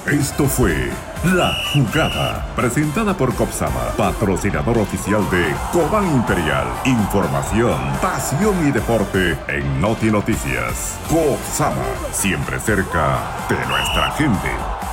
Esto fue La Jugada, presentada por Copsama, patrocinador oficial de Cobán Imperial. Información, pasión y deporte en Noti Noticias. Copsama, siempre cerca de nuestra gente.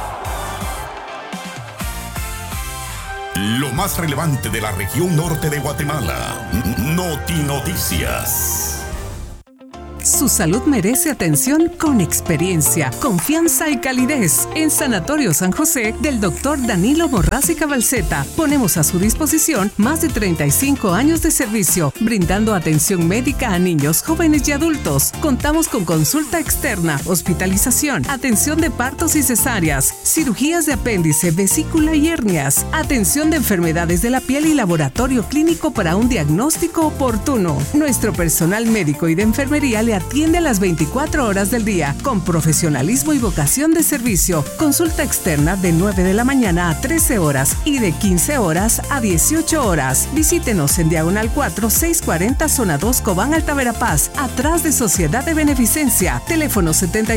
Lo más relevante de la región norte de Guatemala. Noti Noticias. Su salud merece atención con experiencia, confianza y calidez. En Sanatorio San José del Dr. Danilo Morraz y Cabalceta ponemos a su disposición más de 35 años de servicio, brindando atención médica a niños, jóvenes y adultos. Contamos con consulta externa, hospitalización, atención de partos y cesáreas, cirugías de apéndice, vesícula y hernias, atención de enfermedades de la piel y laboratorio clínico para un diagnóstico oportuno. Nuestro personal médico y de enfermería le atiende a las 24 horas del día con profesionalismo y vocación de servicio. Consulta externa de 9 de la mañana a 13 horas y de 15 horas a 18 horas. Visítenos en Diagonal 4, 640 Zona 2 Cobán, Alta Verapaz, atrás de Sociedad de Beneficencia. Teléfono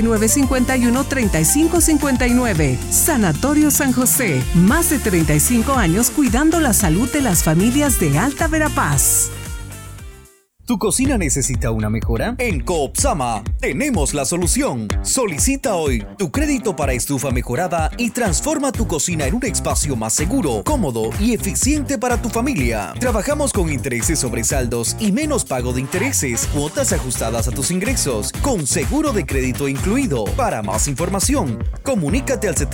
7951-3559. Sanatorio San José. Más de 35 años cuidando la salud de las familias de Alta Verapaz. ¿Tu cocina necesita una mejora? En Coopsama tenemos la solución. Solicita hoy tu crédito para estufa mejorada y transforma tu cocina en un espacio más seguro, cómodo y eficiente para tu familia. Trabajamos con intereses sobre saldos y menos pago de intereses, cuotas ajustadas a tus ingresos, con seguro de crédito incluido. Para más información, comunícate al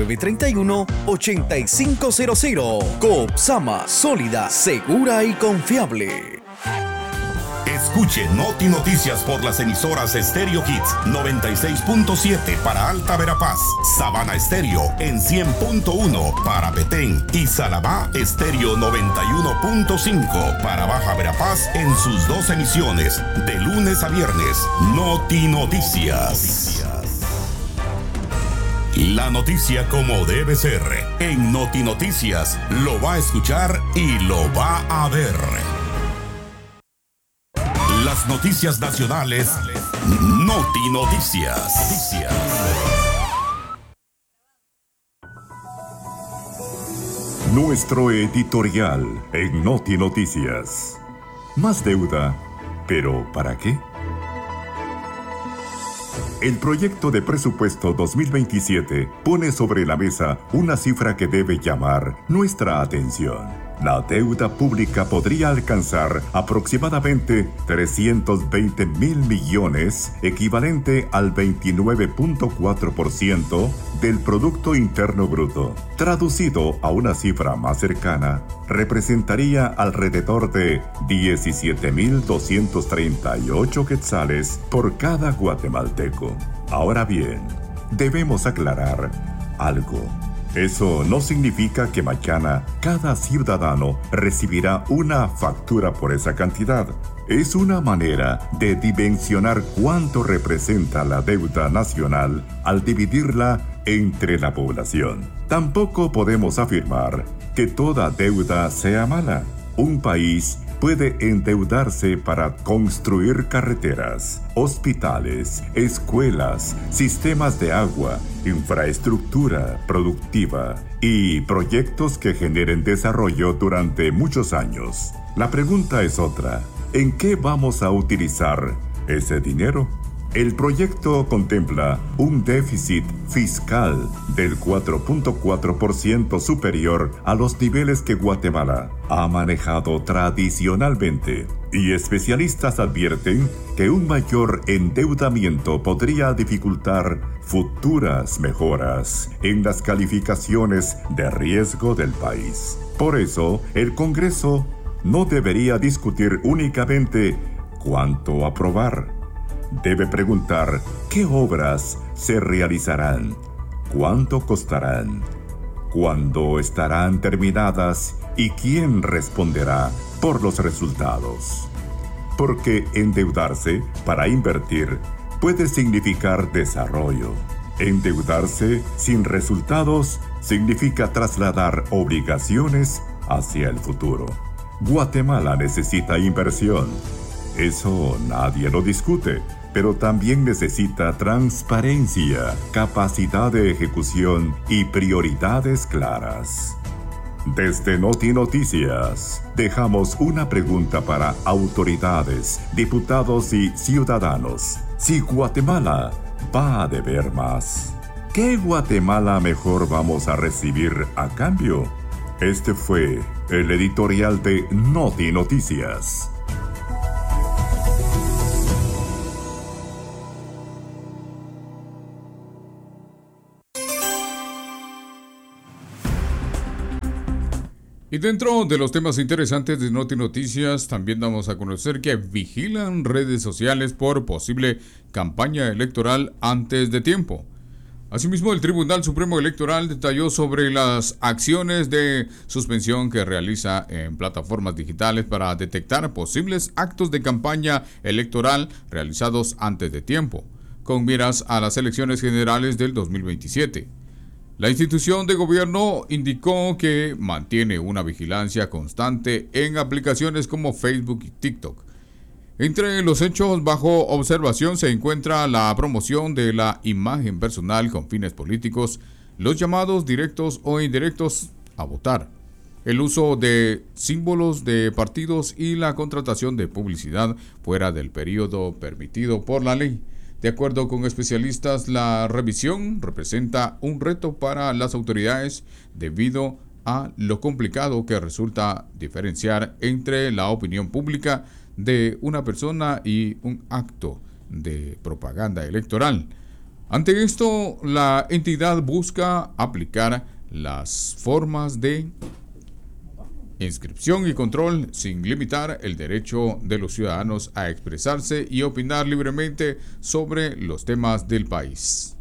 7931-8500. Coopsama, sólida, segura y confiable. Escuche Noti Noticias por las emisoras Stereo Hits 96.7 para Alta Verapaz, Sabana Estéreo en 100.1 para Petén y Salabá Estéreo 91.5 para Baja Verapaz en sus dos emisiones de lunes a viernes. Noti Noticias. La noticia como debe ser. En Noti Noticias lo va a escuchar y lo va a ver. Las noticias nacionales, Noti Noticias. Nuestro editorial en Noti Noticias. Más deuda, ¿pero para qué? El proyecto de presupuesto 2027 pone sobre la mesa una cifra que debe llamar nuestra atención. La deuda pública podría alcanzar aproximadamente 320,000 millones, equivalente al 29.4% del Producto Interno Bruto. Traducido a una cifra más cercana, representaría alrededor de 17,238 quetzales por cada guatemalteco. Ahora bien, debemos aclarar algo. Eso no significa que mañana cada ciudadano recibirá una factura por esa cantidad. Es una manera de dimensionar cuánto representa la deuda nacional al dividirla entre la población. Tampoco podemos afirmar que toda deuda sea mala. Un país puede endeudarse para construir carreteras, hospitales, escuelas, sistemas de agua, infraestructura productiva y proyectos que generen desarrollo durante muchos años. La pregunta es otra: ¿en qué vamos a utilizar ese dinero? El proyecto contempla un déficit fiscal del 4.4% superior a los niveles que Guatemala ha manejado tradicionalmente, y especialistas advierten que un mayor endeudamiento podría dificultar futuras mejoras en las calificaciones de riesgo del país. Por eso, el Congreso no debería discutir únicamente cuánto aprobar. Debe preguntar qué obras se realizarán, cuánto costarán, cuándo estarán terminadas y quién responderá por los resultados. Porque endeudarse para invertir puede significar desarrollo. Endeudarse sin resultados significa trasladar obligaciones hacia el futuro. Guatemala necesita inversión. Eso nadie lo discute. pero también necesita transparencia, capacidad de ejecución y prioridades claras. Desde Noti Noticias, dejamos una pregunta para autoridades, diputados y ciudadanos. Si Guatemala va a deber más, ¿qué Guatemala mejor vamos a recibir a cambio? Este fue el editorial de Noti Noticias. Y dentro de los temas interesantes de Noti Noticias, también damos a conocer que vigilan redes sociales por posible campaña electoral antes de tiempo. Asimismo, el Tribunal Supremo Electoral detalló sobre las acciones de suspensión que realiza en plataformas digitales para detectar posibles actos de campaña electoral realizados antes de tiempo, con miras a las elecciones generales del 2027. La institución de gobierno indicó que mantiene una vigilancia constante en aplicaciones como Facebook y TikTok. Entre los hechos bajo observación se encuentra la promoción de la imagen personal con fines políticos, los llamados directos o indirectos a votar, el uso de símbolos de partidos y la contratación de publicidad fuera del periodo permitido por la ley. De acuerdo con especialistas, la revisión representa un reto para las autoridades debido a lo complicado que resulta diferenciar entre la opinión pública de una persona y un acto de propaganda electoral. Ante esto, la entidad busca aplicar las formas de inscripción y control sin limitar el derecho de los ciudadanos a expresarse y opinar libremente sobre los temas del país.